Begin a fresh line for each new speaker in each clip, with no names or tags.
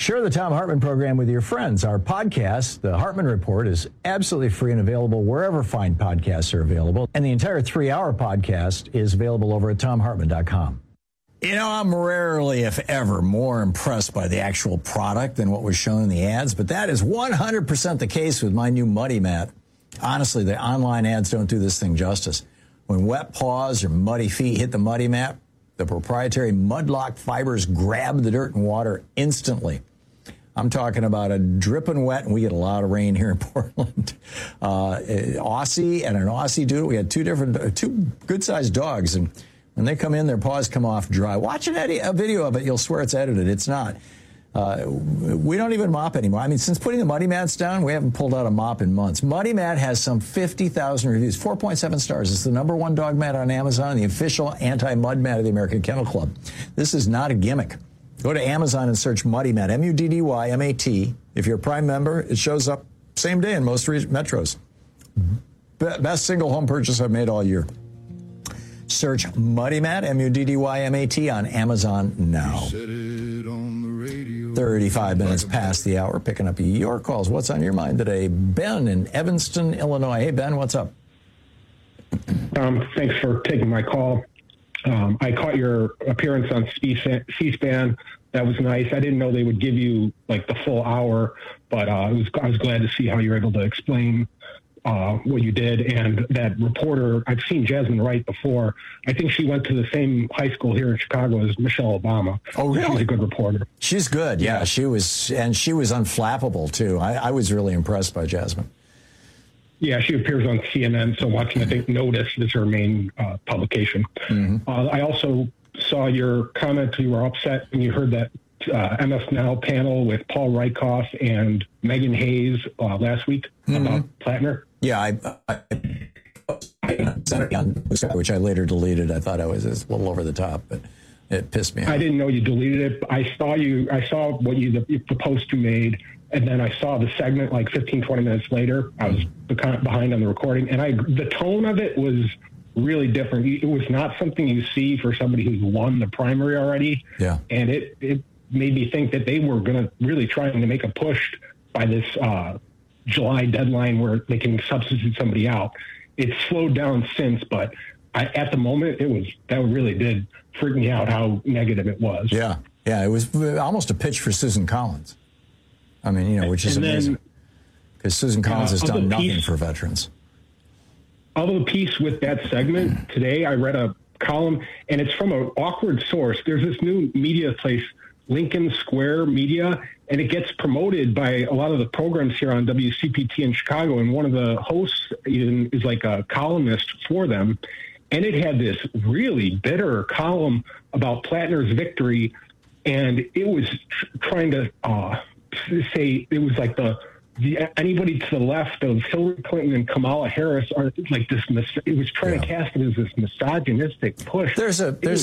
Share the Thom Hartmann program with your friends. Our podcast, The Hartmann Report, is absolutely free and available wherever fine podcasts are available. And the entire 3-hour podcast is available over at thomhartmann.com. You know, I'm rarely, if ever, more impressed by the actual product than what was shown in the ads, but that is 100% the case with my new Muddy Mat. Honestly, the online ads don't do this thing justice. When wet paws or muddy feet hit the Muddy Mat, the proprietary Mudlock fibers grab the dirt and water instantly. I'm talking about a dripping wet, and we get a lot of rain here in Portland. Aussie and an Aussie dude. We had two good-sized dogs, and when they come in, their paws come off dry. Watch a video of it. You'll swear it's edited. It's not. We don't even mop anymore. I mean, since putting the Muddy Mats down, we haven't pulled out a mop in months. Muddy Mat has some 50,000 reviews, 4.7 stars. It's the #1 dog mat on Amazon and the official anti-mud mat of the American Kennel Club. This is not a gimmick. Go to Amazon and search Muddy Mat, M-U-D-D-Y-M-A-T. If you're a Prime member, it shows up same day in most metros. Best single home purchase I've made all year. Search Muddy Mat, M-U-D-D-Y-M-A-T on Amazon now. 35 minutes past the hour, picking up your calls. What's on your mind today? Ben in Evanston, Illinois. Hey, Ben, what's up?
Thanks for taking my call. I caught your appearance on C-SPAN. That was nice. I didn't know they would give you like the full hour, but I was glad to see how you were able to explain what you did. And that reporter, I've seen Jasmine Wright before. I think she went to the same high school here in Chicago as Michelle Obama.
Oh, really?
She's a good reporter.
She's good. Yeah, she was, and she was unflappable too. I was really impressed by Jasmine.
Yeah, she appears on CNN so much, and I think Notice is her main publication. Mm-hmm. I also saw your comment. You were upset when you heard that MS Now panel with Paul Rykoff and Megan Hayes last week about Plattner.
Yeah, I sent it on, which I later deleted. I thought I was a little over the top, but it pissed me off.
I didn't know you deleted it. I saw what the post you made, and then I saw the segment like 15, 20 minutes later. I was behind on the recording, and the tone of it was really different. It was not something you see for somebody who's won the primary already. Yeah. And it made me think that they were going to really trying to make a push by this July deadline where they can substitute somebody out. It's slowed down since, but at the moment, that really did freak me out how negative it was.
Yeah. Yeah. It was almost a pitch for Susan Collins. I mean, which is amazing because Susan Collins has done nothing for veterans.
Of the piece with that segment today, I read a column, and it's from an awkward source. There's this new media place, Lincoln Square Media, and it gets promoted by a lot of the programs here on WCPT in Chicago, and one of the hosts is like a columnist for them, and it had this really bitter column about Plattner's victory, and it was trying to say it was like anybody to the left of Hillary Clinton and Kamala Harris are like this. It was trying to cast it as this misogynistic push.
There's a big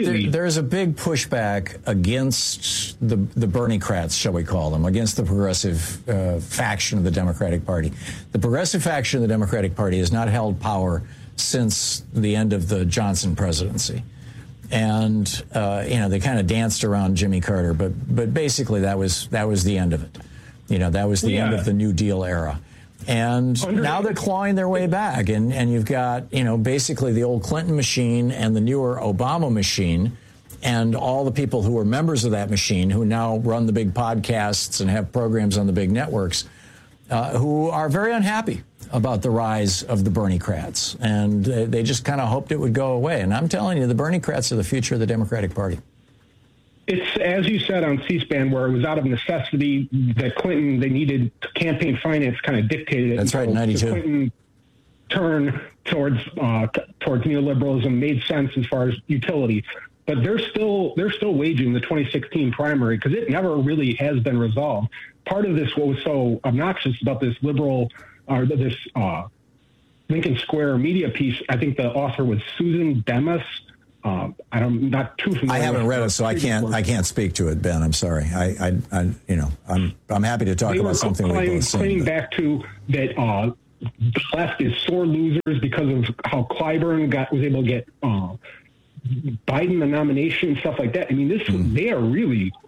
pushback against the Bernie-crats, shall we call them, against the progressive faction of the Democratic Party. The progressive faction of the Democratic Party has not held power since the end of the Johnson presidency. And, they kind of danced around Jimmy Carter, but basically that was the end of it. That was the end of the New Deal era. And now they're clawing their way back. And you've got, basically the old Clinton machine and the newer Obama machine and all the people who were members of that machine who now run the big podcasts and have programs on the big networks who are very unhappy about the rise of the Bernie-crats. And they just kind of hoped it would go away. And I'm telling you, the Bernie-crats are the future of the Democratic Party.
It's, as you said on C-SPAN, where it was out of necessity that Clinton, they needed campaign finance kind of dictated it.
That's right, 92.
The Clinton turn towards neoliberalism made sense as far as utility. But they're still waging the 2016 primary because it never really has been resolved. Part of this, what was so obnoxious about this liberal or this Lincoln Square Media piece, I think the author was Susan Demas. I'm not too familiar.
I haven't read it, so I can't speak to it, Ben. I'm sorry. I'm happy to talk about something we've both seen.
Claiming back to that the left is sore losers because of how Clyburn was able to get Biden the nomination and stuff like that. I mean, they are really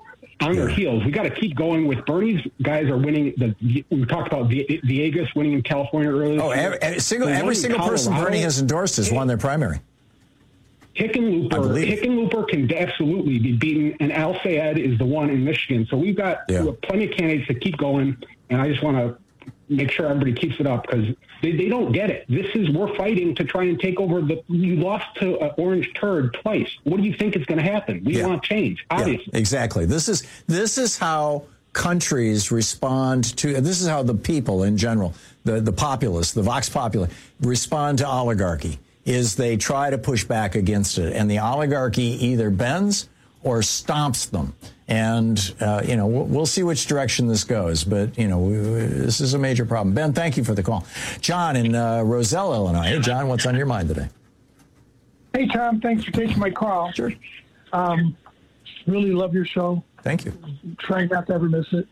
on their heels. We got to keep going with Bernie's guys are winning. We talked about Villegas winning in California earlier.
Oh, every single person Bernie has endorsed has won their primary.
Hickenlooper can absolutely be beaten, and Al Sayed is the one in Michigan. So we've got plenty of candidates to keep going, and I just want to make sure everybody keeps it up because they don't get it. We're fighting to try and take over you lost to an orange turd twice. What do you think is going to happen? We want change, obviously.
Yeah, exactly. This is how countries respond to, this is how the people in general, the populace, the Vox Populi, respond to oligarchy, is they try to push back against it. And the oligarchy either bends or stomps them. And, we'll see which direction this goes. But, this is a major problem. Ben, thank you for the call. John in Roselle, Illinois. Hey, John, what's on your mind today?
Hey, Tom. Thanks for taking my call.
Sure.
Really love your show.
Thank you.
Trying not to ever miss it.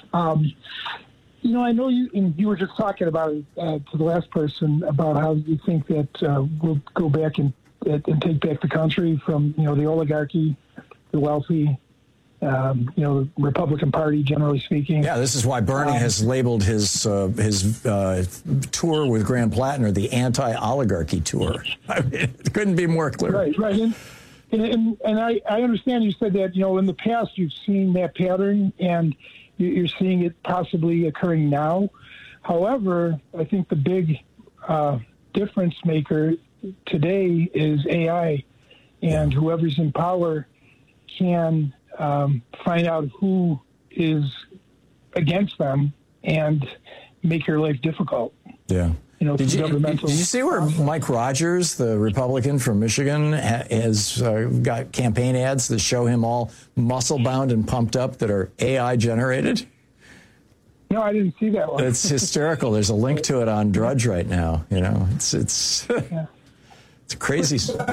I know you were just talking about it to the last person about how you think that we'll go back and take back the country from, the oligarchy, the wealthy, the Republican Party, generally speaking.
Yeah, this is why Bernie has labeled his tour with Graham Plattner the anti-oligarchy tour. I mean, it couldn't be more clear.
Right. And I understand you said that, in the past you've seen that pattern and you're seeing it possibly occurring now. However, I think the big difference maker today is AI, and whoever's in power can find out who is against them and make your life difficult.
Yeah. Did you see where Mike Rogers, the Republican from Michigan, has got campaign ads that show him all muscle-bound and pumped up that are AI generated?
No, I didn't see that one.
It's hysterical. There's a link to it on Drudge right now. It's it's crazy.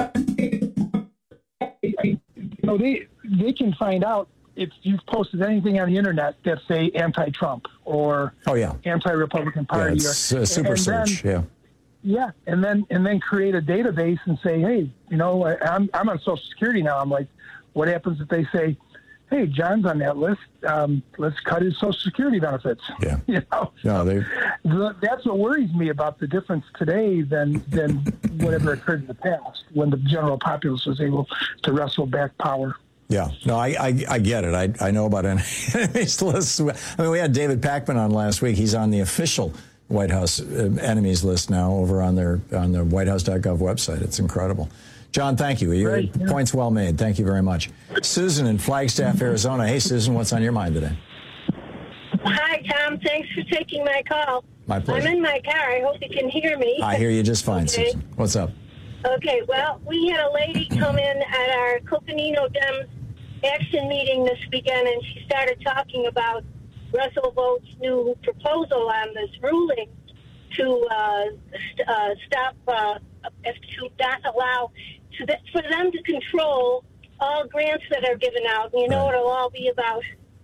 They can find out if you've posted anything on the internet that say anti-Trump or anti-Republican Party.
Yeah, it's super search.
Yeah, and then create a database and say, hey, I'm on Social Security now. I'm like, what happens if they say, hey, John's on that list. Let's cut his Social Security benefits.
Yeah.
That's what worries me about the difference today than whatever occurred in the past when the general populace was able to wrestle back power.
Yeah, no, I get it. I know about enemies lists. I mean, we had David Pakman on last week. He's on the official White House enemies list now over on the whitehouse.gov website. It's incredible. John, thank you. Your point's well made. Thank you very much. Susan in Flagstaff, Arizona. Hey, Susan, what's on your mind today?
Hi, Tom. Thanks for taking my call.
My pleasure.
I'm in my car. I hope you can hear me.
I hear you just fine, Susan. What's up?
Okay, well, we had a lady come in at our Coconino Dems action meeting this weekend, and she started talking about Russell Vought's new proposal on this ruling to stop, to not allow, for them to control all grants that are given out. And it'll all be about,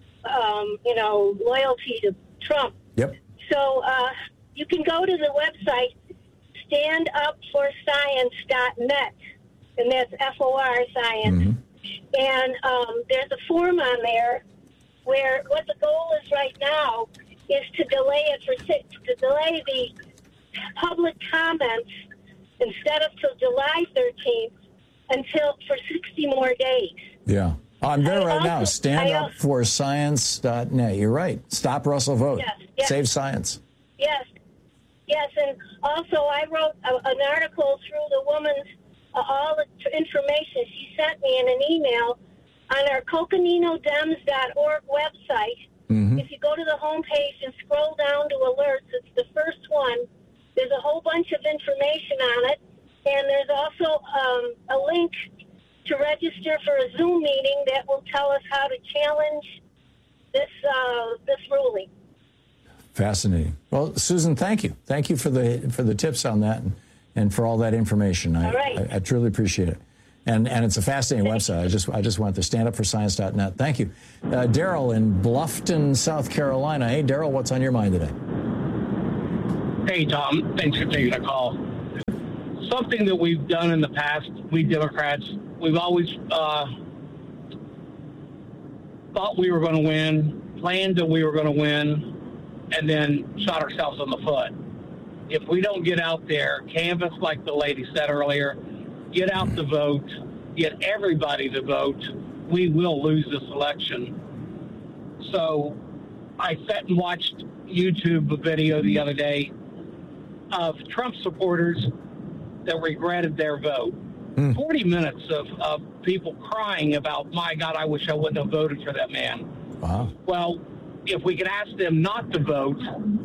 loyalty to Trump.
Yep.
So you can go to the website standupforscience.net, and that's FOR science. Mm-hmm. And there's a form on there where what the goal is right now is to delay the public comments instead of till July 13th for 60 more days.
Yeah. I'm there right now. Standupforscience.net. You're right. Stop Russell Vogt.
Yes.
Save science.
Yes. And also I wrote an article through the woman's all the information she sent me in an email on our CoconinoDems.org website. Mm-hmm. If you go to the homepage and scroll down to alerts, it's the first one. There's a whole bunch of information on it, and there's also a link to register for a Zoom meeting that will tell us how to challenge this ruling.
Fascinating. Well, Susan, thank you. Thank you for the tips on that and for all that information. I truly appreciate it. And it's a fascinating website. I just went there, standupforscience.net. Thank you. Daryl in Bluffton, South Carolina. Hey, Daryl, what's on your mind today?
Hey, Tom. Thanks for taking the call. Something that we've done in the past, we Democrats, we've always thought we were going to win, planned that we were going to win, and then shot ourselves in the foot. If we don't get out there, canvass like the lady said earlier, get out to vote, get everybody to vote, we will lose this election. So I sat and watched YouTube video the other day of Trump supporters that regretted their vote. 40 minutes of people crying about, my God, I wish I wouldn't have voted for that man.
Wow.
Well, if we could ask them not to vote,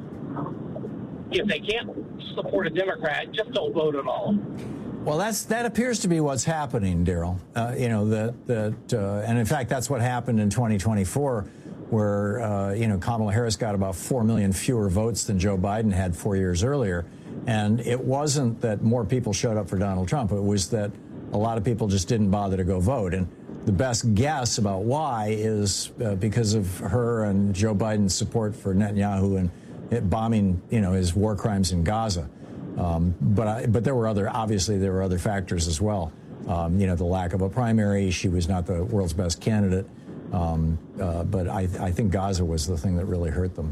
if they can't support a Democrat, just don't vote at all.
Well, that appears to be what's happening, Daryl. And in fact, that's what happened in 2024, where Kamala Harris got about 4 million fewer votes than Joe Biden had 4 years earlier. And it wasn't that more people showed up for Donald Trump. It was that a lot of people just didn't bother to go vote. And the best guess about why is because of her and Joe Biden's support for Netanyahu and bombing, his war crimes in Gaza. But there were other factors as well. The lack of a primary. She was not the world's best candidate. But I think Gaza was the thing that really hurt them.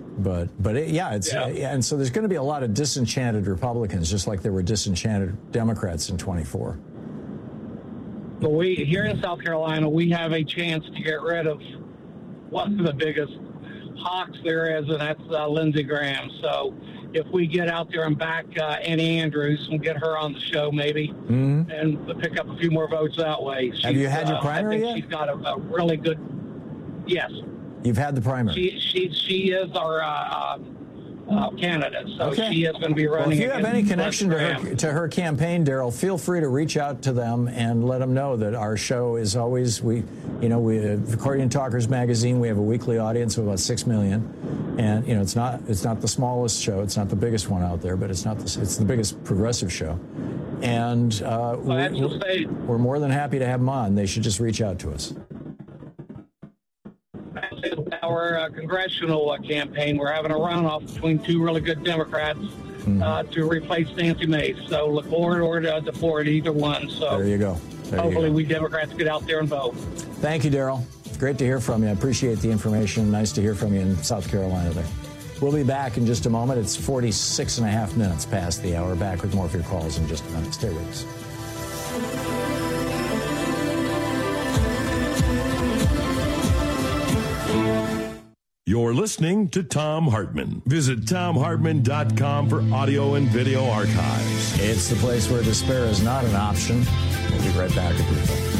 And so there's going to be a lot of disenchanted Republicans, just like there were disenchanted Democrats in 24.
But here in South Carolina, we have a chance to get rid of one of the biggest hawks there is, and that's Lindsey Graham. So if we get out there and back Annie Andrews and get her on the show maybe, and pick up a few more votes that way.
Have you had your primary yet?
She's got a really good, yes.
You've had the primary.
She is our candidate, so
okay.
She is going to be running.
Well, if you have any connection to her campaign, Daryl, feel free to reach out to them and let them know that our show is always according to Talkers Magazine, we have a weekly audience of about 6 million, and it's not the smallest show, it's not the biggest one out there, but it's the biggest progressive show, and we're more than happy to have them on. They should just reach out to us.
Our congressional campaign, we're having a runoff between two really good Democrats to replace Nancy Mace. So look forward or to forward either one. So
there you go.
Hopefully we Democrats get out there and vote.
Thank you, Daryl. Great to hear from you. I appreciate the information. Nice to hear from you in South Carolina there. We'll be back in just a moment. It's 46 and a half minutes past the hour. Back with more of your calls in just a minute. Stay with us.
You're listening to Thom Hartmann. Visit ThomHartmann.com for audio and video archives.
It's the place where despair is not an option. We'll be right back at the